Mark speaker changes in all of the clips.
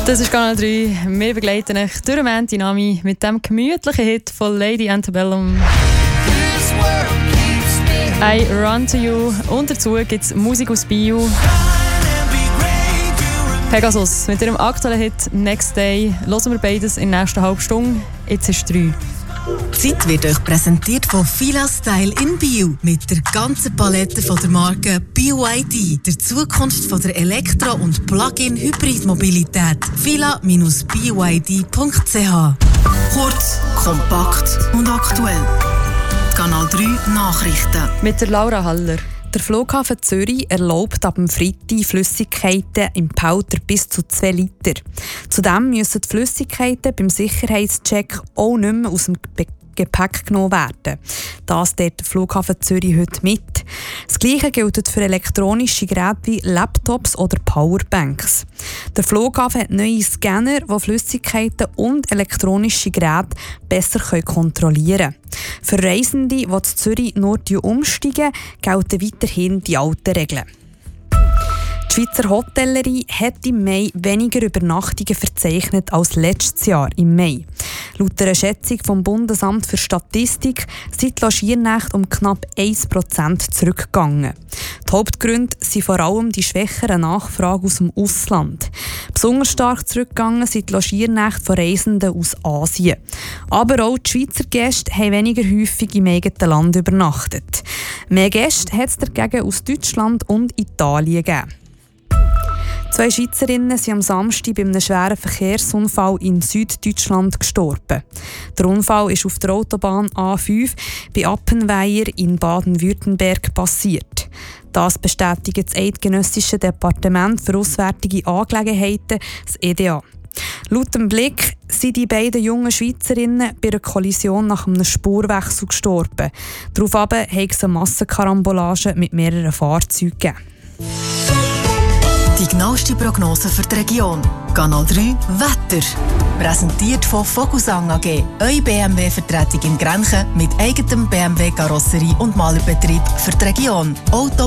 Speaker 1: Das ist Kanal 3. Wir begleiten euch durch den Montag mit dem gemütlichen Hit von Lady Antebellum. I Run To You. Und dazu gibt es Musik aus Bio. Pegasus mit ihrem aktuellen Hit Next Day. Hören wir beides in der nächsten halben Stunde. Jetzt ist 3.
Speaker 2: Die Zeit wird euch präsentiert von Fila Style in Bio. Mit der ganzen Palette von der Marke BYD. Der Zukunft von der Elektro- und Plug-in-Hybrid-Mobilität. fila-byd.ch. Kurz, kompakt und aktuell. Die Kanal 3 Nachrichten.
Speaker 1: Mit der Laura Haller.
Speaker 3: Der Flughafen Zürich erlaubt ab dem Freitag Flüssigkeiten im Behälter bis zu 2 Liter. Zudem müssen die Flüssigkeiten beim Sicherheitscheck auch nicht mehr aus dem Gepäck genommen werden. Das teilt der Flughafen Zürich heute mit. Das Gleiche gilt für elektronische Geräte wie Laptops oder Powerbanks. Der Flughafen hat neue Scanner, die Flüssigkeiten und elektronische Geräte besser kontrollieren können. Für Reisende, die zu Zürich nur umsteigen, gelten weiterhin die alten Regeln. Die Schweizer Hotellerie hat im Mai weniger Übernachtungen verzeichnet als letztes Jahr im Mai. Laut einer Schätzung vom Bundesamt für Statistik sind die Logiernächte um knapp 1% zurückgegangen. Die Hauptgründe sind vor allem die schwächere Nachfrage aus dem Ausland. Besonders stark zurückgegangen sind die Logiernächte von Reisenden aus Asien. Aber auch die Schweizer Gäste haben weniger häufig im eigenen Land übernachtet. Mehr Gäste hat es dagegen aus Deutschland und Italien gegeben. 2 Schweizerinnen sind am Samstag bei einem schweren Verkehrsunfall in Süddeutschland gestorben. Der Unfall ist auf der Autobahn A5 bei Appenweier in Baden-Württemberg passiert. Das bestätigt das Eidgenössische Departement für Auswärtige Angelegenheiten, das EDA. Laut dem Blick sind die beiden jungen Schweizerinnen bei einer Kollision nach einem Spurwechsel gestorben. Daraufhin hat es eine Massenkarambolage mit mehreren Fahrzeugen gegeben.
Speaker 2: Die genaueste Prognose für die Region. Kanal 3 Wetter. Präsentiert von Vogelsang AG. Eure BMW-Vertretung in Grenchen mit eigenem BMW-Karosserie und Malerbetrieb für die Region.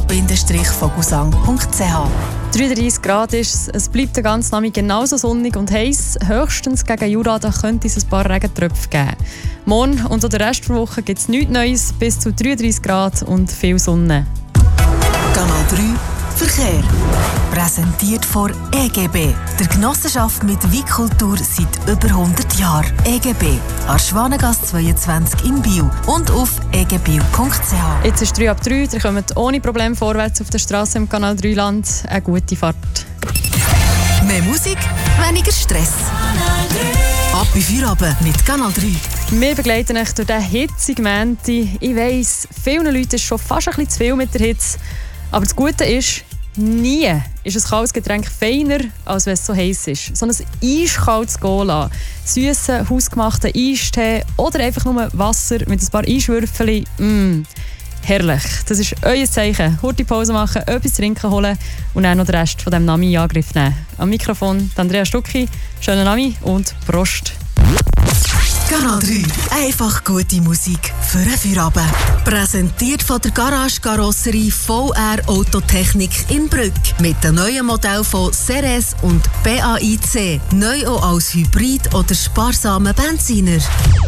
Speaker 2: auto-vogelsang.ch.
Speaker 1: 33 Grad ist es bleibt den ganzen Abend genauso sonnig und heiß. Höchstens gegen Jura da könnte es ein paar Regentröpfe geben. Morgen und auch den Rest der Woche gibt es nichts Neues, bis zu 33 Grad und viel Sonne.
Speaker 2: Kanal 3 Verkehr. Präsentiert von EGB, der Genossenschaft mit Weitkultur seit über 100 Jahren. EGB, an Schwanengasse 22 in Biel und auf egbio.ch.
Speaker 1: Jetzt ist 3 ab 3, ihr kommt ohne Probleme vorwärts auf der Straße im Kanal 3 Land. Eine gute Fahrt.
Speaker 2: Mehr Musik, weniger Stress. Ab bei Feierabend mit Kanal 3.
Speaker 1: Wir begleiten euch durch diesen hitzigen Montag. Ich weiss, vielen Leuten ist schon fast ein bisschen zu viel mit der Hitze. Aber das Gute ist, nie ist ein kaltes Getränk feiner, als wenn es so heiß ist. So ein eiskaltes Cola, süssen, hausgemachten Eistee oder einfach nur Wasser mit ein paar Eiswürfeln. Herrlich. Das ist euer Zeichen. Kurze Pause machen, etwas zu trinken holen und dann noch den Rest von diesem Nami in Angriff nehmen. Am Mikrofon Andrea Stucki. Schönen Nami und Prost.
Speaker 2: Kanal 3. Einfach gute Musik für einen Feierabend. Präsentiert von der Garage Karosserie VR Autotechnik in Brügg. Mit dem neuen Modell von Ceres und BAIC. Neu auch als Hybrid oder sparsamer Benziner.